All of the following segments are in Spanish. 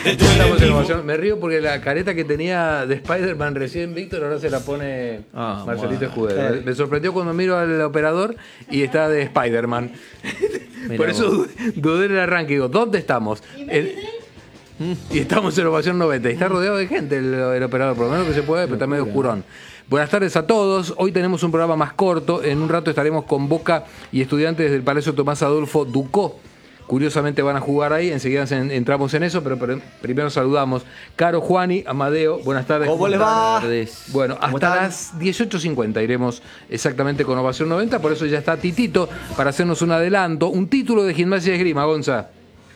Estamos en ovación. Me río porque la careta que tenía de Spider-Man recién Víctor ahora se la pone Marcelito Escudero. Me sorprendió cuando miro al operador y está de Spider-Man. Por eso dudé en el arranque. Digo, ¿dónde estamos? Y estamos en ovación 90. Y está rodeado de gente el operador, por lo menos que se puede, pero está medio oscurón. Buenas tardes a todos. Hoy tenemos un programa más corto. En un rato estaremos con Boca y estudiantes del Palacio Tomás Adolfo Ducó. Curiosamente van a jugar ahí, enseguida entramos en eso, pero primero saludamos. Caro, Juani, Amadeo, buenas tardes. ¿Cómo les va? Bueno, hasta las 18:50 iremos exactamente con Ovación 90, por eso ya está Titito para hacernos un adelanto, un título de Gimnasia de Esgrima, Gonza.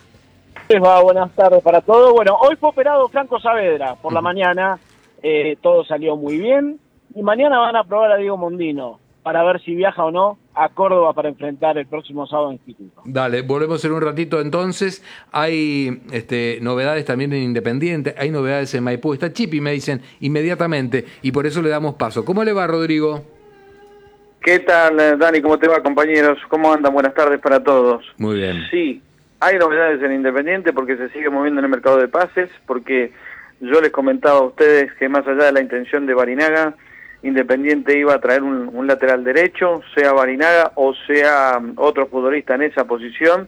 Buenas tardes para todos. Bueno, hoy fue operado Franco Saavedra por la mañana, todo salió muy bien, y mañana van a probar a Diego Mondino para ver si viaja o no a Córdoba para enfrentar el próximo sábado a Instituto. Dale, volvemos en un ratito entonces. Hay novedades también en Independiente, hay novedades en Maipú. Está Chipi, me dicen, inmediatamente, y por eso le damos paso. ¿Cómo le va, Rodrigo? ¿Qué tal, Dani? ¿Cómo te va, compañeros? ¿Cómo andan? Buenas tardes para todos. Muy bien. Sí, hay novedades en Independiente porque se sigue moviendo en el mercado de pases, porque yo les comentaba a ustedes que más allá de la intención de Barinaga, Independiente iba a traer un lateral derecho, sea Barinaga o sea otro futbolista en esa posición,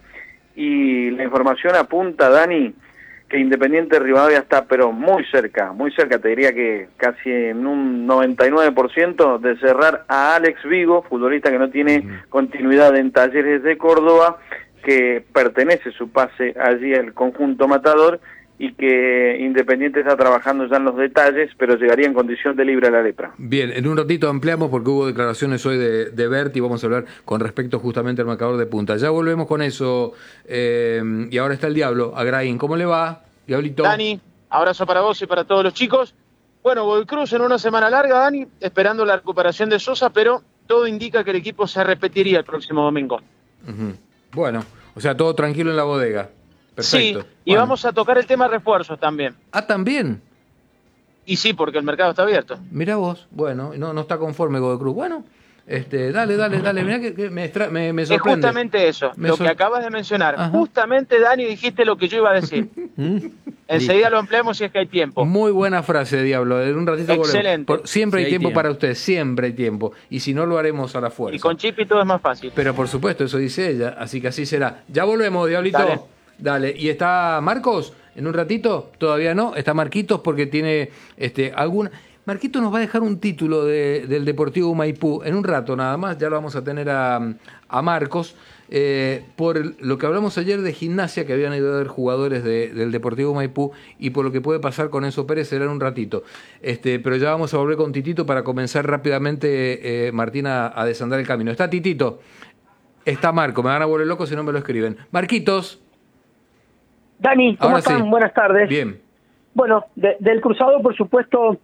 y la información apunta, Dani, que Independiente Rivadavia está pero muy cerca, te diría que casi en un 99% de cerrar a Alex Vigo, futbolista que no tiene continuidad en Talleres de Córdoba, que pertenece su pase allí al conjunto Matador, y que Independiente está trabajando ya en los detalles, pero llegaría en condición de libre a la lepra. Bien, en un ratito ampliamos porque hubo declaraciones hoy de Berti y vamos a hablar con respecto justamente al marcador de punta. Ya volvemos con eso, y ahora está el Diablo, Agraín. ¿Cómo le va, Diablito? Dani, abrazo para vos y para todos los chicos. Bueno, Godoy Cruz en una semana larga, Dani, esperando la recuperación de Sosa, pero todo indica que el equipo se repetiría el próximo domingo. Bueno, o sea, todo tranquilo en la bodega. Perfecto. Sí, y vamos a tocar el tema refuerzos también. Ah, ¿también? Y sí, porque el mercado está abierto. Mirá vos, bueno, no está conforme Godoy Cruz. Bueno, dale, mirá que me sorprende. Es justamente eso, que acabas de mencionar. Ajá. Justamente, Dani, dijiste lo que yo iba a decir. Enseguida lo empleamos si es que hay tiempo. Muy buena frase, Diablo. En un ratito excelente. Siempre hay tiempo para usted, siempre hay tiempo. Y si no, lo haremos a la fuerza. Y con Chipi todo es más fácil. Pero por supuesto, eso dice ella, así que así será. Ya volvemos, Diablito. Dale. ¿Y está Marcos en un ratito? Todavía no. Está Marquitos porque tiene alguna... Marquitos nos va a dejar un título del Deportivo Maipú en un rato nada más. Ya lo vamos a tener a Marcos. Por lo que hablamos ayer de Gimnasia, que habían ido a ver jugadores del Deportivo Maipú, y por lo que puede pasar con Enzo Pérez será en un ratito. Pero ya vamos a volver con Titito para comenzar rápidamente, Martín, a desandar el camino. ¿Está Titito? Está Marco. Me van a volver loco si no me lo escriben. Marquitos. Dani, ¿cómo están? Sí. Buenas tardes. Bien. Bueno, del cruzado, por supuesto,